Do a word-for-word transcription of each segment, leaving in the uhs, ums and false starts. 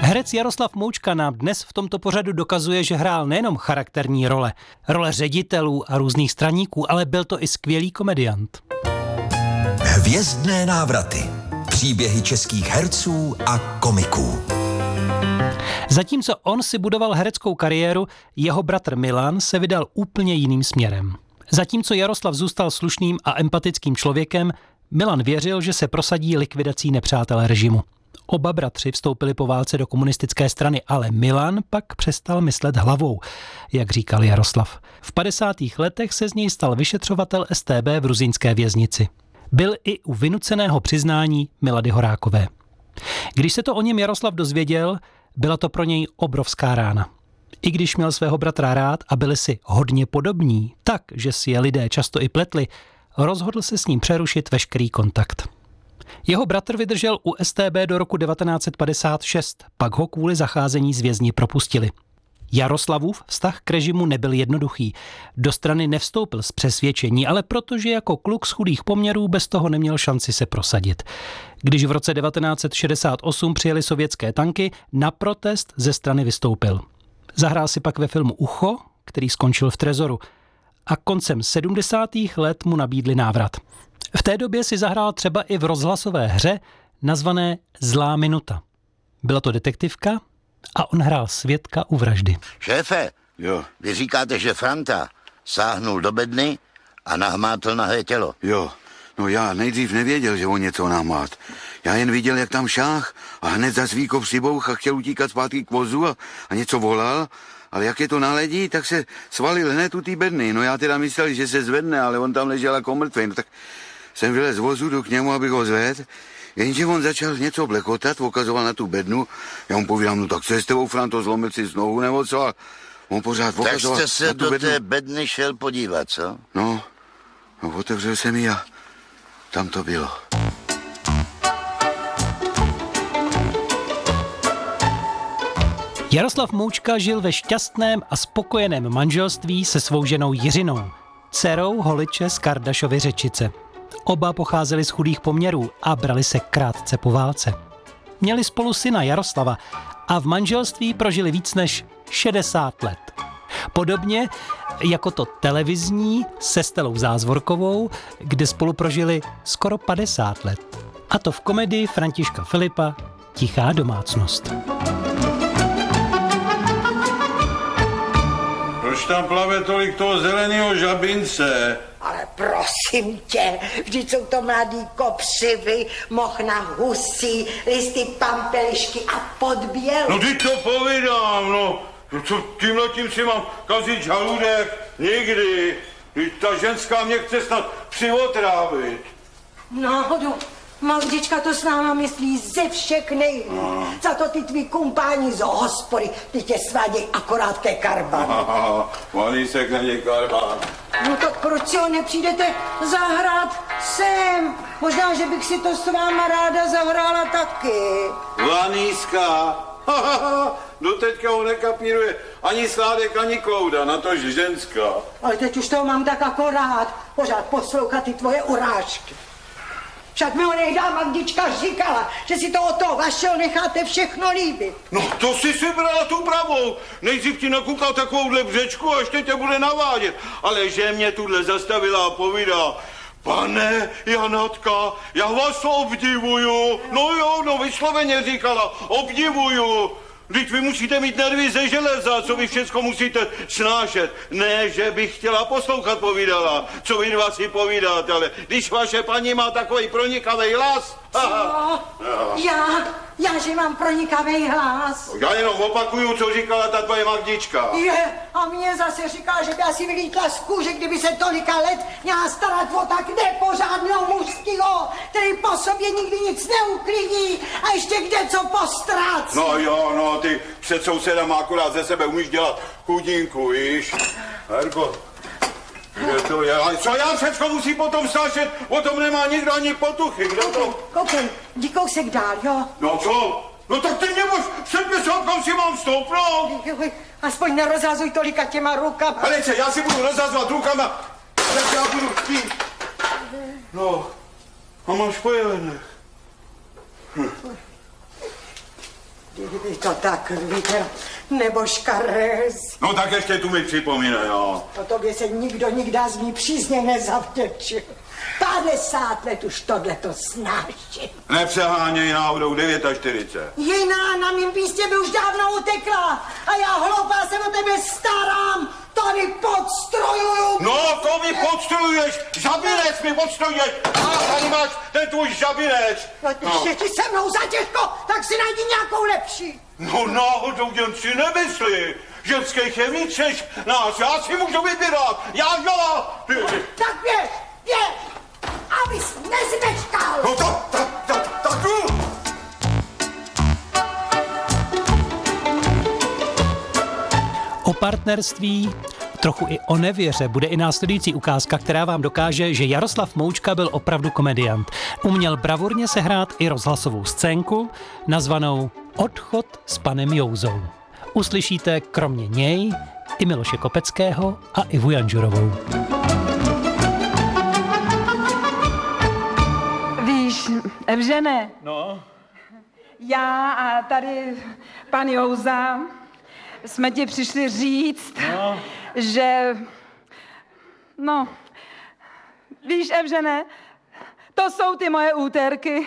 Herec Jaroslav Moučka nám dnes v tomto pořadu dokazuje, že hrál nejenom charakterní role, role ředitelů a různých straníků, ale byl to i skvělý komediant. Hvězdné návraty. Příběhy českých herců a komiků. Zatímco on si budoval hereckou kariéru, jeho bratr Milan se vydal úplně jiným směrem. Zatímco Jaroslav zůstal slušným a empatickým člověkem, Milan věřil, že se prosadí likvidací nepřátel režimu. Oba bratři vstoupili po válce do komunistické strany, ale Milan pak přestal myslet hlavou, jak říkal Jaroslav. V padesátých letech se z něj stal vyšetřovatel S T B v ruzyňské věznici. Byl i u vynuceného přiznání Milady Horákové. Když se to o něm Jaroslav dozvěděl, byla to pro něj obrovská rána. I když měl svého bratra rád a byli si hodně podobní, tak, že si je lidé často i pletli, rozhodl se s ním přerušit veškerý kontakt. Jeho bratr vydržel u S T B do roku devatenáct set padesát šest, pak ho kvůli zacházení s vězni propustili. Jaroslavův vztah k režimu nebyl jednoduchý. Do strany nevstoupil z přesvědčení, ale protože jako kluk z chudých poměrů bez toho neměl šanci se prosadit. Když v roce devatenáct set šedesát osm přijeli sovětské tanky, na protest ze strany vystoupil. Zahrál si pak ve filmu Ucho, který skončil v trezoru. A koncem sedmdesátých let mu nabídli návrat. V té době si zahrál třeba i v rozhlasové hře nazvané Zlá minuta. Byla to detektivka a on hrál svědka u vraždy. Šéfe, Jo, vy říkáte, že Franta sáhnul do bedny a nahmátl nahé tělo. jo. No já nejdřív nevěděl, že on něco nahmát. Já jen viděl, jak tam šáh a hned za svíkov přibouch a chtěl utíkat zpátky k vozu a, a něco volal. Ale jak je to naledí, tak se svalil hned u té bedny. No já teda myslel, že se zvedne, ale on tam ležel jako mrtvý. No tak jsem vylez z vozu, jdu k němu, abych ho zvedl. Jenže on začal něco blekotat, ukazoval na tu bednu. Já mu povídám, no tak co je s tebou, Franto, zlomil si z nohu nebo co? A on pořád Tak ukazoval jste se na tu do bednu. té bedny šel podívat, co? No, no otevřel jsem ji a tam to bylo. Jaroslav Moučka žil ve šťastném a spokojeném manželství se svou ženou Jiřinou, dcerou holiče z Kardašovy Řečice. Oba pocházeli z chudých poměrů a brali se krátce po válce. Měli spolu syna Jaroslava a v manželství prožili víc než šedesát let. Podobně jako to televizní se Stelou Zázvorkovou, kde spolu prožili skoro padesát let. A to v komedii Františka Filipa Tichá domácnost. Proč tam plave tolik toho zeleného žabince? Ale prosím tě, vždyť jsou to mladý kopřivy, mochna husí, listy pampelišky a podběl. No ty to povídám, no. No co tímhletím si mám kazit žaludek? Nikdy. Vždyť ta ženská mě chce snad přihotrávit. Náhodou, Magdička to s náma myslí ze všech nejlíp. No. Za to ty tvý kumpáni z hospody, ty tě sváděj akorát ke karbanu. Malý se k něj karbán. No tak proč si ho nepřijdete zahrát sem? Možná, že bych si to s váma ráda zahrála taky. Laníska. Doteďka ho nekapíruje ani Sládek, ani Klouda, na to ženská. Ale teď už toho mám tak akorát, pořád poslouchat ty tvoje urážky. Však mi ho nehdá Magdička říkala, že si to od toho vašeho necháte všechno líbit. No to si si brala tu pravou. Nejdřív ti nakukal takovouhle břečku a ještě tě bude navádět. Ale že mě tuhle zastavila a povídá, pane Janatka, já vás obdivuju. No jo, no vysloveně říkala, obdivuju. Vždyť vy musíte mít nervy ze železa, co vy všecko musíte snášet. Ne, že bych chtěla poslouchat, povídala, co vy dva si povídáte, ale když vaše paní má takový pronikavý hlas... Co? Já? Já, že mám pronikavý hlas? Já jenom opakuju, co říkala ta tvoje Magdička. Je, a mě zase říká, že by asi vylítla z kůže, kdyby se tolika let měla starat o tak nepořádného mužského, který po sobě nikdy nic neuklidí a ještě kde co postrácí. No jo, no, ty před sousedama akorát ze sebe umíš dělat chudinku, víš? Herko, kde to je? A co já všecko musím potom snášet? O tom nemá nikdo ani potuchy, kdo to? Koukej, jdi kousek dál, jo? No co? No tak ty mě máš sedmdesát, kam si mám stoupnout? Aspoň nerozhazuj tolika těma rukama. Helice, já si budu rozhazovat rukama, tak já budu chtít. No, a máš po jelenech. Hm. Kdyby to tak viděl, nebo škarez. No tak ještě tu mi připomínej, jo. O tobě se nikdo nikdy z ní přízně nezavděčil. padesát let už tohleto snáším. Nepřeháněj náhodou čtyřicet devět. Jiná na mým místě by už dávno utekla. A já hloupá se o tebe starám. Tady podstrojuju. No, to mi podstrojuješ. Žabinec mi podstrojuješ. A tady máš ten tvůj žabinec. No, když je ti se mnou zatěžko, tak si najdi nějakou lepší. No náhodou jen si nemyslí. Ženských je víc než nás. Já si můžu vybírat. Já, já. Tak běž, běž. Abys nezmečkal. No tak, tak, tak, tak jdu. O partnerství, trochu i o nevěře bude i následující ukázka, která vám dokáže, že Jaroslav Moučka byl opravdu komediant. Uměl bravurně sehrát i rozhlasovou scénku, nazvanou Odchod s panem Jouzou. Uslyšíte kromě něj i Miloše Kopeckého a Ivu Janžurovou. Víš, Evžene, No, já a tady pan Jouza jsme ti přišli říct, no. že, no, víš, Evžene, to jsou ty moje úterky.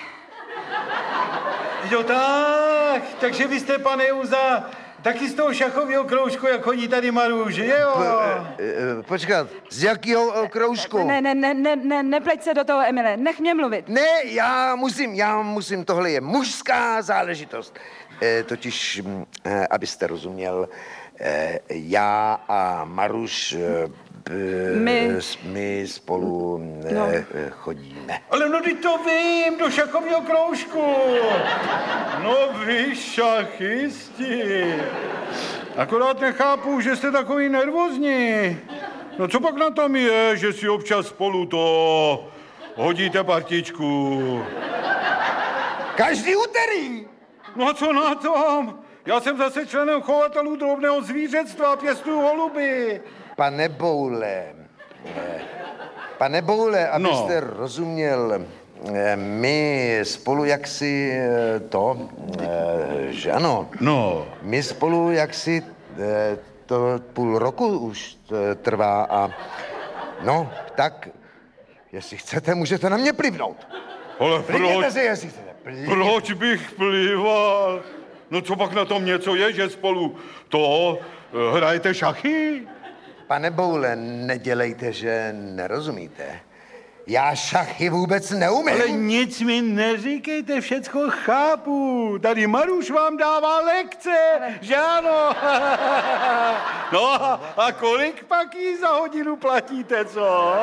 Jo tak, takže vy jste, pane Jouza, taky z toho šachového kroužku, jak chodí tady Maruš, že jo? Počkat, z jakého kroužku? Ne, ne, ne, ne, ne, nepleť se do toho, Emile, nech mě mluvit. Ne, já musím, já musím, tohle je mužská záležitost. E, totiž, m, e, abyste rozuměl, e, já a Maruš, e, b, My. s- my spolu e, No. e, chodíme. Ale no, teď to vím, do šachového kroužku. No vy šachisti. Akorát nechápu, že jste takový nervózní. No co pak na tom je, že si občas spolu to hodíte partičku? Každý úterý! No a co na tom? Já jsem zase členem chovatelů drobného zvířectva a pěstuju holuby. Pane Boule, e, pane Boule, abyste No. rozuměl, e, my spolu jaksi e, to, e, že ano, No, my spolu jaksi e, to půl roku už t- trvá a no, tak, jestli chcete, můžete na mě plivnout. Ale Plivněte proč, si, jestli chcete. Plivněte. proč bych plival? No co pak na tom něco je, že spolu to eh, hrajete šachy? Pane Boule, nedělejte, že nerozumíte. Já šachy vůbec neumím. ale nic mi neříkejte, všecko chápu. Tady Maruš vám dává lekce, že ano? No a kolik pak jí za hodinu platíte, co?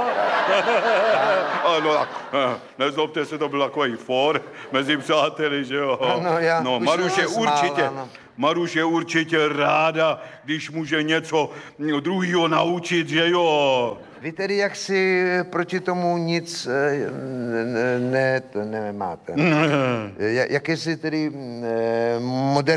Ano, tak, eh, nezlobte se, to byl takový for mezi přáteli, že jo? Ano, já no, už Maruš je jsem určitě, smála, no. Maruš je určitě ráda, když může něco druhýho naučit, že jo? Vy tedy jaksi proti tomu nic eh, ne, ne, to nemáte. Ja- Jaké si tedy eh, moderní